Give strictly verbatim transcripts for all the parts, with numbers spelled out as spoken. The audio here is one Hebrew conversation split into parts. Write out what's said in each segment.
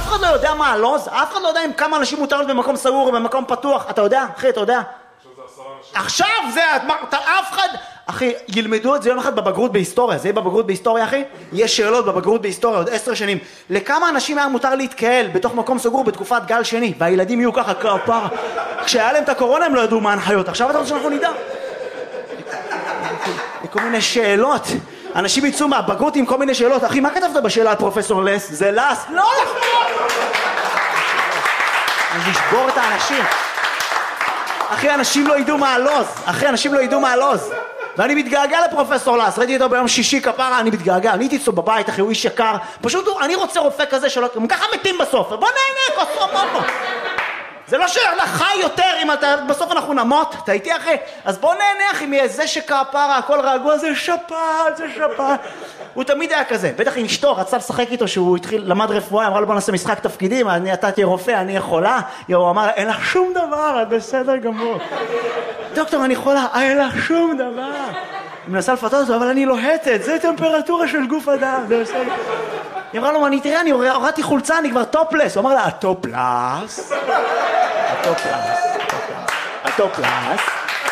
אחד לא יודע מה הלוז, אף אחד לא יודע אם כמה אנשים מותר להיות במקום סגור או במקום פתוח, אתה יודע, אחי, אתה יודע? עכשיו זה, אף אחד, אחי, ילמדו את זה יום אחד בבגרות בהיסטוריה, זה יהיה בבגרות בהיסטוריה, אחי? יש שאלות בבגרות בהיסטוריה עוד עשר שנים. לכמה אנשים היה מותר להתקהל בתוך מקום סגור בתקופת גל שני, והילדים יהיו ככה כפרה. כשהיה להם את הקורונה הם לא ידעו מה ההנחיות, עכשיו אתה רוצה שאנחנו נדע? כל מיני שאלות, אנשים יצאו מהבגרות עם כל מיני שאלות, אחי, מה כתבת בשאלה על פרופסור לס? זה לס? לא נכון! אני אשבור את האנשים. אחי, אנשים לא ידעו מה הלוז, אחי, אנשים לא ידעו מה הלוז. ואני מתגעגע לפרופסור לס, ראיתי אותו ביום שישי כפרה, אני מתגעגע, אני הייתי אצלו בבית, אחי, הוא איש יקר, פשוט אני רוצה רופא כזה שלא, הם ככה מתים בסוף, בוא נהנה, כוסו בובו. זה לא שאתה חי יותר אם אתה, בסוף אנחנו נמות, אתה איתי אחי? אז בוא נהנה אחי מאיזה שכפרה, הכל רגוע, זה שפעת, זה שפעת. הוא תמיד היה כזה, בטח עם אשתו, רצה לשחק איתו שהוא התחיל, למד רפואה, אמרה לו בוא נעשה משחק תפקידים, אני, אתה תהיה רופא, אני יכולה. הוא אמר, אין לך שום דבר, את בסדר גמור. דוקטור, אני יכולה, אין לך שום דבר. היא מנסה לפתות אותו, אבל אני לוהטת, זה טמפרטורה של גוף אדם, זה בסדר. היא אמרה לו, אני תראה, אני הורדתי חולצה, אני כבר טופלס. הוא אמר לה, הטופלס, הטופלס, הטופלס.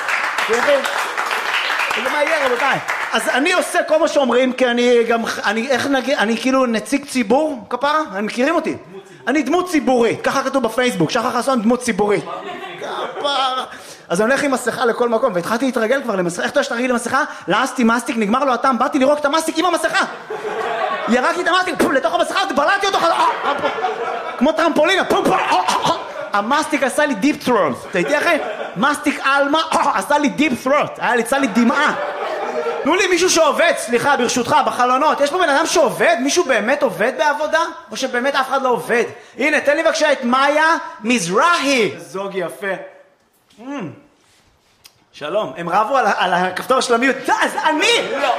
זה מה יהיה, רבותיי? אז אני עושה כל מה שאומרים, כי אני גם, אני, איך נגיד, אני כאילו נציג ציבור, כפרה? הם מכירים אותי? אני דמות ציבורית, ככה כתוב בפייסבוק, שחר חסון דמות ציבורית. כפרה. אז אני הולך עם מסכה לכל מקום, והתחלתי להתרגל כבר למסכה, איך אתה יש תרגיל למסכה? לעסתי מסטיק, נגמר לו הטעם, באתי לרוק את המסטיק עם המסכה. ירקתי את המסטיק, לתוך המסכה, בלעתי אותו, כמו טרמפולינה, המסטיק עשה לי דיפ ת'רוט, אתה איתי אחי? מסטיק אלמה, עשה לי דיפ ת'רוט, היה לי צא לי דמעה. תנו לי מישהו שעובד, סליחה, ברשותך, בחלונות, יש פה בן אדם שעובד? מישהו באמת עובד בעבודה? או שבאמת אף אחד לא עובד? הנה, תן לי בבקשה את מאיה מזרחי. זוג יפה. שלום, הם רבו על הכפתור של המיוט, אז אני לא.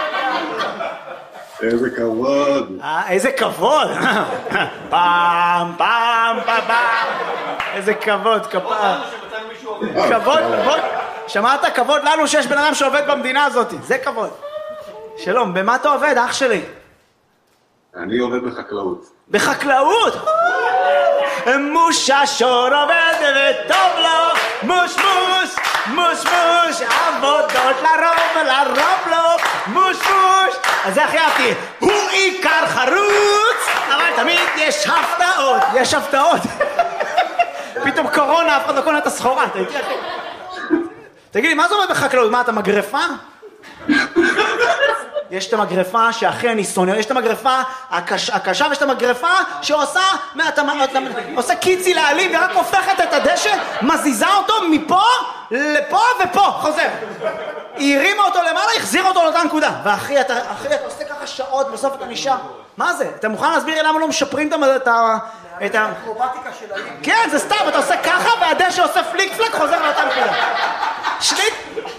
איזה כבוד. איזה כבוד. פעם, פעם, פעם, פעם. איזה כבוד, כבוד. כבוד, כבוד. שמעת? כבוד לנו שיש בן אדם שעובד במדינה הזאת. זה כבוד. שלום, במה אתה עובד, אח שלי? אני עובד בחקלאות. בחקלאות? מוש השור עובד וטוב לו, מוש מוש, מוש מוש, עבודות לרוב, לרוב לו, מוש מוש. אז זה הכי אהבתי, הוא עיקר חרוץ, אבל תמיד יש הפתעות, יש הפתעות. פתאום קורונה, אף אחד לא קונה את הסחורה, אתה איתי אחי? תגיד לי, מה זה עובד בחקלאות? מה, אתה מגרפה? יש את המגרפה שאחי אני שונא, יש את המגרפה הקש, הקשה ויש את המגרפה שעושה, אתה, אתה, עושה קיצי לעלים ורק הופכת את הדשא, מזיזה אותו מפה לפה ופה, חוזר. היא הרימה אותו למעלה, החזירה אותו לאותה נקודה. ואחי, אתה, אחי, אתה עושה ככה שעות, בסוף אתה נשאר. מה זה? אתה מוכן להסביר לי למה לא משפרים את ה... את האקרובטיקה של העלים? כן, זה סתם, אתה עושה ככה והדשא עושה פליק פלק, חוזר לאותה נקודה. שליט...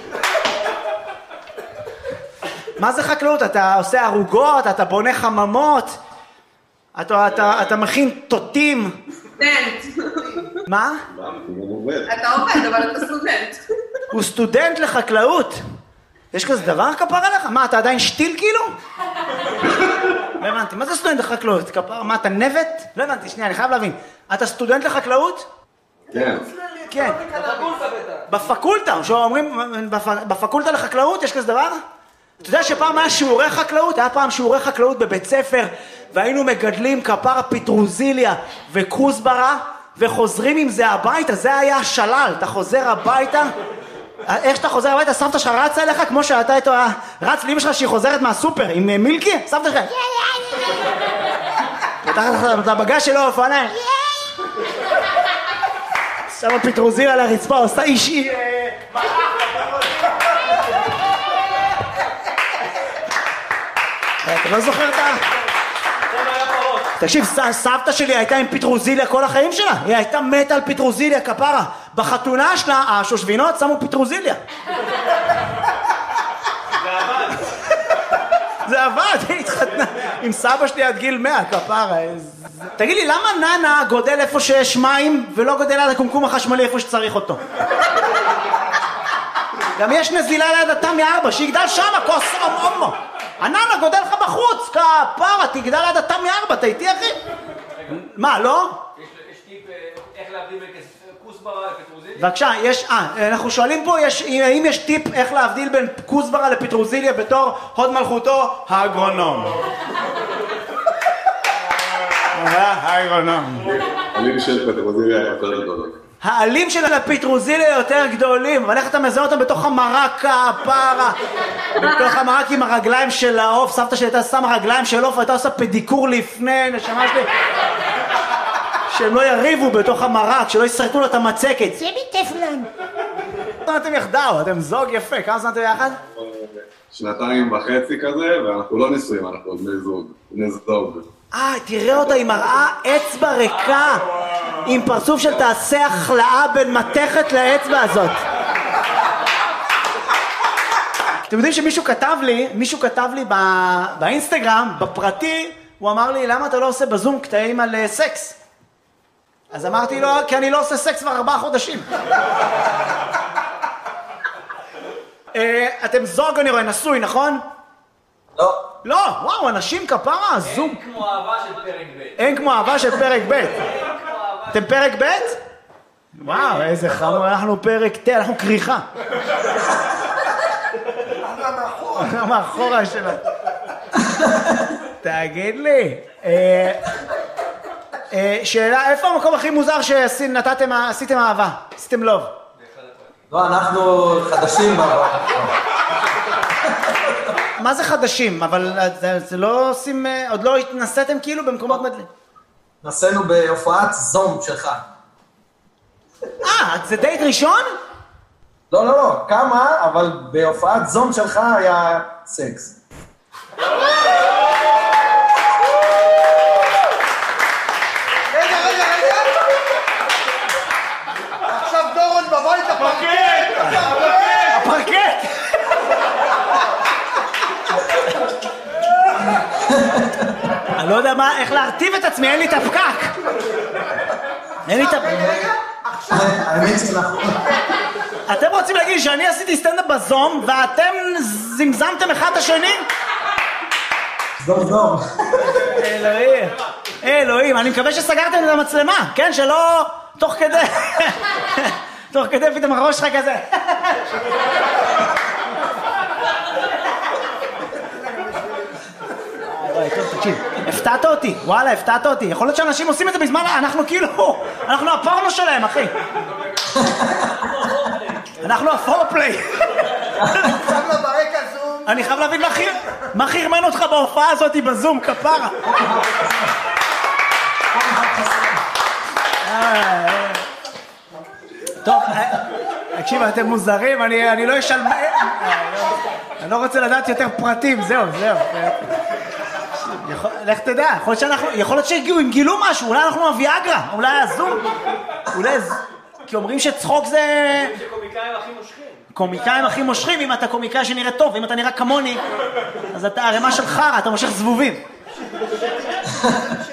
מה זה חקלאות? אתה עושה ערוגות, אתה בונה חממות, אתה, אתה, אתה מכין תותים. סטודנט. מה? אתה עובד, אבל אתה סטודנט. הוא סטודנט לחקלאות. יש כזה דבר כפר עליך? מה, אתה עדיין שתיל כאילו? לא הבנתי, מה זה סטודנט לחקלאות? כפר, מה, אתה נבט? לא הבנתי, שנייה, אני חייב להבין. אתה סטודנט לחקלאות? כן. כן. בפקולטה, שאומרים, בפקולטה לחקלאות יש כזה דבר? אתה יודע שפעם היה שיעורי חקלאות? היה פעם שיעורי חקלאות בבית ספר, והיינו מגדלים כפרה פטרוזיליה וכוסברה, וחוזרים עם זה הביתה, זה היה השלל, אתה חוזר הביתה, איך שאתה חוזר הביתה, סבתא שלך רצה אליך, כמו שאתה איתו, רץ לאמא שלך שהיא חוזרת מהסופר, עם מילקי, סבתא שלך, פתחת את הבגז שלו, אופניים, שמה פטרוזיליה על הרצפה, עושה אישי, אתה לא זוכר את ה... תקשיב, סבתא שלי הייתה עם פטרוזיליה כל החיים שלה, היא הייתה מתה על פטרוזיליה, כפרה. בחתונה שלה, השושבינות שמו פטרוזיליה. זה עבד. זה עבד, היא התחתנה עם סבא שלי עד גיל מאה, כפרה. תגיד לי, למה ננה גודל איפה שיש מים ולא גודל עד הקומקום החשמלי איפה שצריך אותו? גם יש נזילה ליד התמי ארבע, שיגדל שמה, כוס אומו. הננה גודל לך בחוץ, כפרה, תגדל עד התמי ארבע, אתה איתי אחי? מה, לא? יש טיפ איך להבדיל בין כוסברה לפטרוזיליה? בבקשה, יש, אה, אנחנו שואלים פה, יש, האם יש טיפ איך להבדיל בין כוסברה לפטרוזיליה בתור הוד מלכותו האגרונום? האגרונום. העלים של פטרוזיליה יותר גדולים. העלים של הפטרוזיליה יותר גדולים, אבל איך אתה מזהה אותם בתוך המרק הפרה, בתוך המרק עם הרגליים של העוף, סבתא שלי הייתה שמה רגליים של עוף, הייתה עושה פדיקור לפני, נשמה שלי, שהם לא יריבו בתוך המרק, שלא ישרטו לה את המצקת. זה בטפלון. כמה אתם יחדיו? אתם זוג יפה, כמה זמן אתם יחד? שנתיים וחצי כזה, ואנחנו לא נישואים, אנחנו בני זוג, בני זוג. אה, תראה אותה, היא מראה אצבע ריקה, עם פרצוף של תעשה החלאה בין מתכת לאצבע הזאת. אתם יודעים שמישהו כתב לי, מישהו כתב לי בא, באינסטגרם, בפרטי, הוא אמר לי, למה אתה לא עושה בזום קטעים על סקס? אז אמרתי לו, כי אני לא עושה סקס כבר ארבעה חודשים. אתם זוג, אני רואה, נשוי, נכון? לא. לא, וואו, אנשים כפרה, זום. אין כמו אהבה של פרק ב'. אין כמו אהבה של פרק ב'. אתם פרק ב'? וואו, איזה חמור, אנחנו פרק ת', אנחנו כריכה. אנחנו מאחורה שלה. תגיד לי, שאלה, איפה המקום הכי מוזר שנתתם, עשיתם אהבה? עשיתם לוב? לא, אנחנו חדשים באהבה. מה זה חדשים? אבל זה לא עושים, עוד לא התנסיתם כאילו במקומות מדלים? נסענו בהופעת זום שלך. אה, זה דייט ראשון? לא, לא, לא, כמה, אבל בהופעת זום שלך היה סקס. רגע, רגע, רגע. עכשיו דורון בבית הפרקט. הפרקט! אני לא יודע מה, איך להרטיב את עצמי, אין לי את הפקק. אין לי את הפקק. האמת שאנחנו... אתם רוצים להגיד שאני עשיתי סטנדאפ בזום, ואתם זמזמתם אחד את השני? זום זום. אלוהים, אלוהים, אני מקווה שסגרתם את המצלמה, כן? שלא תוך כדי, תוך כדי פתאום הראש שלך כזה. טוב, תקשיב, הפתעת אותי, וואלה, הפתעת אותי. יכול להיות שאנשים עושים את זה בזמן, אנחנו כאילו, אנחנו הפורנו שלהם, אחי. אנחנו הפורפליי. עכשיו לו ברקע זום. אני חייב להבין מה חרמן אותך בהופעה הזאת בזום, כפרה. טוב, תקשיב, אתם מוזרים, אני לא אשאל... אני לא רוצה לדעת יותר פרטים, זהו, זהו. לך תדע, יכול להיות שהגיעו, הם גילו משהו, אולי אנחנו הוויאגרה, אולי הזום, אולי... כי אומרים שצחוק זה... שקומיקאים הכי מושכים. קומיקאים הכי מושכים, אם אתה קומיקאי שנראה טוב, אם אתה נראה כמוני, אז אתה הרמה של חרא, אתה מושך זבובים.